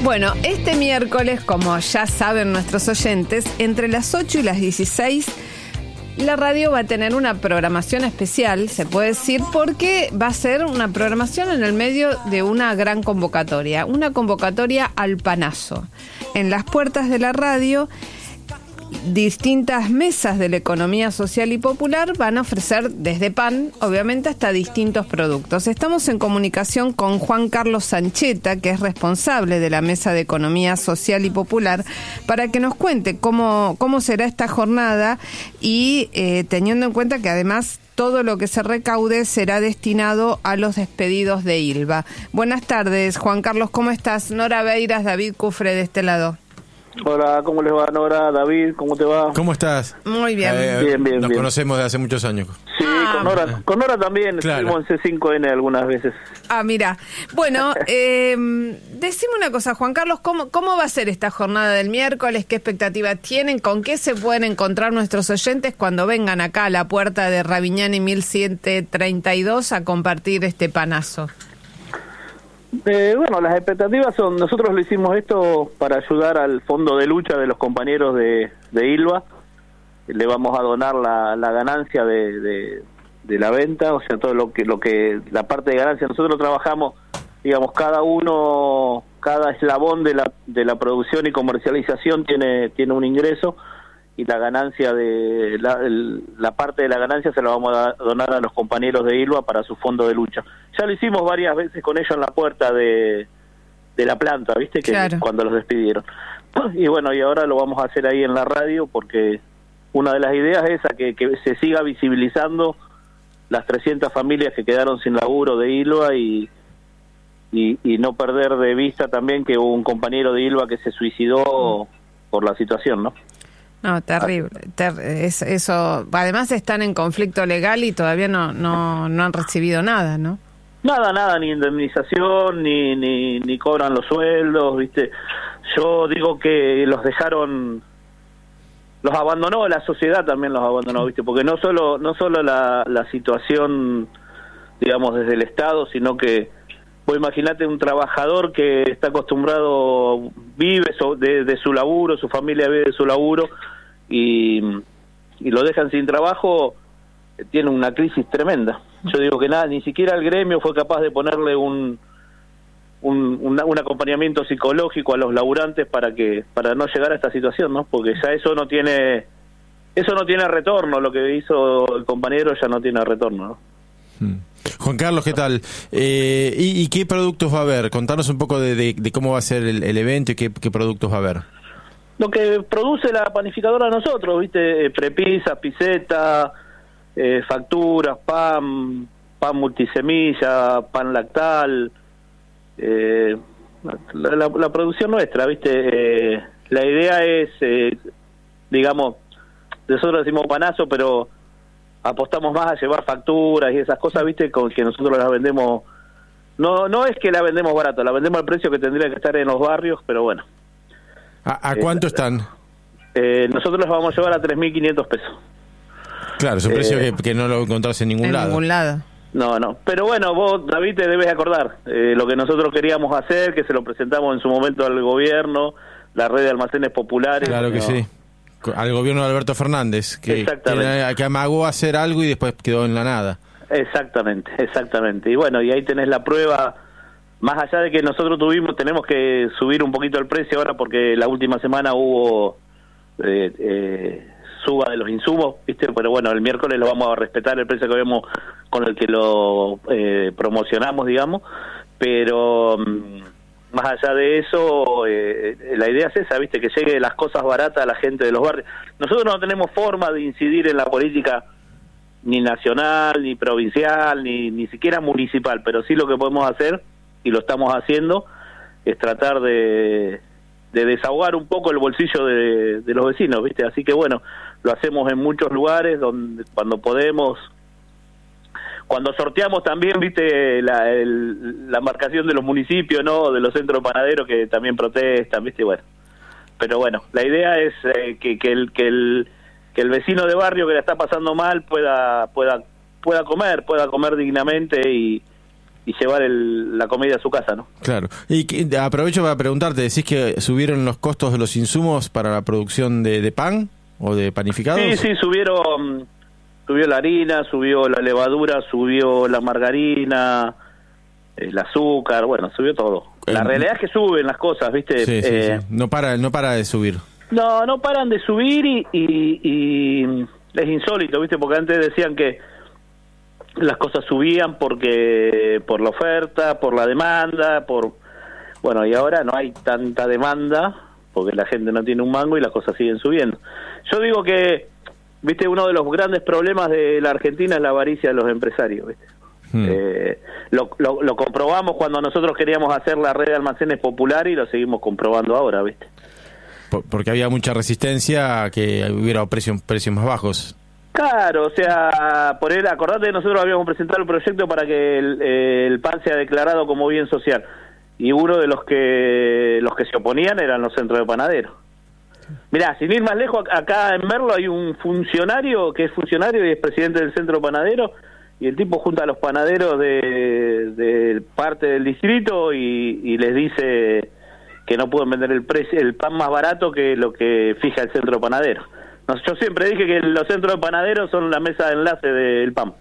Bueno, este miércoles, como ya saben nuestros oyentes, entre las 8 y las 16, la radio va a tener una programación especial, se puede decir, porque va a ser una programación en el medio de una gran convocatoria, una convocatoria al panazo. En las puertas de la radio, distintas mesas de la economía social y popular van a ofrecer desde pan, obviamente, hasta distintos productos. Estamos en comunicación con Juan Carlos Sancheta, que es responsable de la Mesa de Economía Social y Popular, para que nos cuente cómo será esta jornada y teniendo en cuenta que además todo lo que se recaude será destinado a los despedidos de ILVA. Buenas tardes, Juan Carlos, ¿cómo estás? Nora Beiras, David Cufre de este lado. Hola, ¿cómo les va, Nora? David, ¿cómo te va? ¿Cómo estás? Muy bien. Nos conocemos de hace muchos años. Sí, con Nora también, claro. Estuvimos en C5N algunas veces. Ah, mira. Bueno, decime una cosa, Juan Carlos, ¿cómo va a ser esta jornada del miércoles? ¿Qué expectativas tienen? ¿Con qué se pueden encontrar nuestros oyentes cuando vengan acá a la puerta de Raviñani 1132 a compartir este panazo? Bueno, las expectativas son, nosotros lo hicimos esto para ayudar al fondo de lucha de los compañeros de ILVA. Le vamos a donar la ganancia de la venta, o sea, todo lo que la parte de ganancia. Nosotros trabajamos, digamos, cada eslabón de la producción y comercialización tiene un ingreso, y la ganancia la parte de la ganancia se la vamos a donar a los compañeros de ILVA para su fondo de lucha. Ya lo hicimos varias veces con ellos en la puerta de la planta, ¿viste? Que claro. Cuando los despidieron. Y bueno, y ahora lo vamos a hacer ahí en la radio, porque una de las ideas es que se siga visibilizando las 300 familias que quedaron sin laburo de ILVA y no perder de vista también que hubo un compañero de ILVA que se suicidó por la situación, ¿no? No, terrible. Eso. Además están en conflicto legal y todavía no han recibido nada, ¿no? Nada, ni indemnización, ni cobran los sueldos, ¿viste? Yo digo que los abandonó la sociedad, también los abandonó, ¿viste? Porque no solo la situación, digamos, desde el Estado, sino que vos imaginate un trabajador que está acostumbrado, vive de su laburo, su familia vive de su laburo, y lo dejan sin trabajo, tiene una crisis tremenda. Yo digo que nada, ni siquiera el gremio fue capaz de ponerle un acompañamiento psicológico a los laburantes para no llegar a esta situación, ¿no? Porque ya eso no tiene retorno, lo que hizo el compañero ya no tiene retorno, ¿no? Juan Carlos, ¿qué tal? ¿Y qué productos va a haber? Contanos un poco de cómo va a ser el evento y qué productos va a haber. Lo que produce la panificadora de nosotros, ¿viste? Prepisas, piseta, facturas, pan multisemilla, pan lactal, la producción nuestra, ¿viste? La idea es, digamos, nosotros decimos panazo, pero apostamos más a llevar facturas y esas cosas, ¿viste? Con que nosotros las vendemos, no es que la vendemos barato, la vendemos al precio que tendría que estar en los barrios, pero bueno. ¿A cuánto están? Nosotros los vamos a llevar a 3.500 pesos. Claro, es un precio que no lo encontrás en ningún lado. Ningún lado. No. Pero bueno, vos, David, te debes acordar lo que nosotros queríamos hacer, que se lo presentamos en su momento al gobierno, la red de almacenes populares. Claro que sí. Al gobierno de Alberto Fernández, que amagó a hacer algo y después quedó en la nada. Exactamente. Y bueno, y ahí tenés la prueba. Más allá de que nosotros tenemos que subir un poquito el precio ahora porque la última semana hubo suba de los insumos, ¿viste? Pero bueno, el miércoles lo vamos a respetar el precio que vemos con el que lo promocionamos, digamos. Pero más allá de eso, la idea es esa, ¿viste? Que llegue las cosas baratas a la gente de los barrios. Nosotros no tenemos forma de incidir en la política ni nacional, ni provincial, ni siquiera municipal, pero sí lo que podemos hacer, y lo estamos haciendo, es tratar de desahogar un poco el bolsillo de los vecinos, ¿viste? Así que bueno, lo hacemos en muchos lugares donde cuando podemos, cuando sorteamos también, ¿viste? La marcación de los municipios, ¿no? De los centros panaderos que también protestan, ¿viste? Bueno, pero bueno, la idea es que el vecino de barrio que la está pasando mal pueda comer dignamente y y llevar la comida a su casa, ¿no? Claro. Y aprovecho para preguntarte, ¿decís que subieron los costos de los insumos para la producción de pan o de panificados? Sí, subió la harina, subió la levadura, subió la margarina, el azúcar, bueno, subió todo. La realidad es que suben las cosas, ¿viste? Sí, sí. No para de subir. No paran de subir y es insólito, ¿viste? Porque antes decían que las cosas subían por la oferta, por la demanda, bueno, y ahora no hay tanta demanda porque la gente no tiene un mango y las cosas siguen subiendo. Yo digo que, ¿viste? Uno de los grandes problemas de la Argentina es la avaricia de los empresarios, ¿viste? Lo comprobamos cuando nosotros queríamos hacer la red de almacenes popular y lo seguimos comprobando ahora, ¿viste? Porque había mucha resistencia a que hubiera precios más bajos. Claro, o sea, acordate que nosotros habíamos presentado el proyecto para que el pan sea declarado como bien social, y uno de los que se oponían eran los centros de panaderos. Mirá, sin ir más lejos, acá en Merlo hay un funcionario que es funcionario y es presidente del centro panadero, y el tipo junta a los panaderos de parte del distrito y les dice que no pueden vender el pan más barato que lo que fija el centro panadero. Yo siempre dije que los centros de panaderos son la mesa de enlace del pan.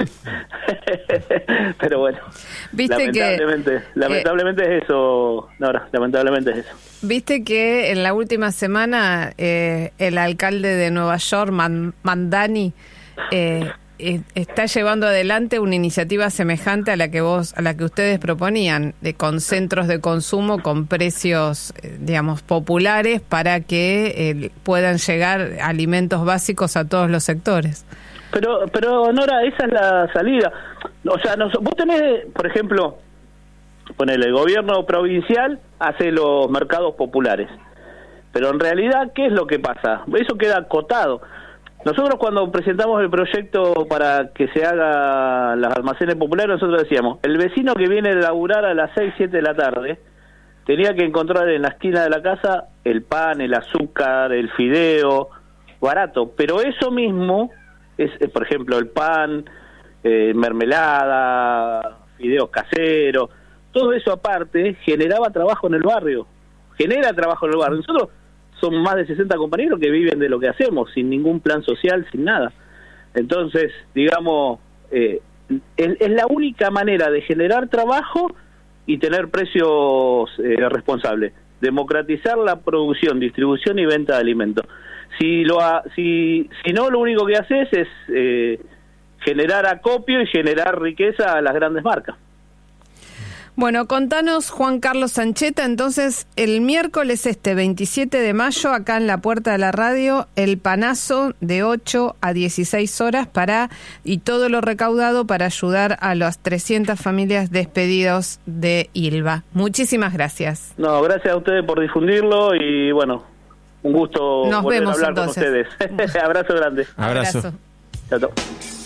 Pero bueno, lamentablemente es eso, Nora, lamentablemente es eso. Viste que en la última semana el alcalde de Nueva York, Mandani, está llevando adelante una iniciativa semejante a la que ustedes proponían, con centros de consumo con precios, digamos, populares para que puedan llegar alimentos básicos a todos los sectores. Pero Nora, esa es la salida. O sea, vos tenés, por ejemplo, el gobierno provincial hace los mercados populares, pero en realidad, ¿qué es lo que pasa? Eso queda acotado. Nosotros cuando presentamos el proyecto para que se haga los almacenes populares, nosotros decíamos, el vecino que viene a laburar a las 6, 7 de la tarde, tenía que encontrar en la esquina de la casa el pan, el azúcar, el fideo, barato. Pero eso mismo, por ejemplo, el pan, mermelada, fideos caseros, todo eso aparte generaba trabajo en el barrio, genera trabajo en el barrio. Nosotros son más de 60 compañeros que viven de lo que hacemos, sin ningún plan social, sin nada. Entonces, digamos, es la única manera de generar trabajo y tener precios responsables. Democratizar la producción, distribución y venta de alimentos. Si no, lo único que haces es generar acopio y generar riqueza a las grandes marcas. Bueno, contanos, Juan Carlos Sancheta, entonces el miércoles 27 de mayo, acá en la puerta de la radio, el panazo de 8 a 16 horas y todo lo recaudado para ayudar a las 300 familias despedidos de Ilva. Muchísimas gracias. No, gracias a ustedes por difundirlo y bueno, un gusto Nos volver vemos a hablar entonces con ustedes. Abrazo grande. Abrazo. Chao.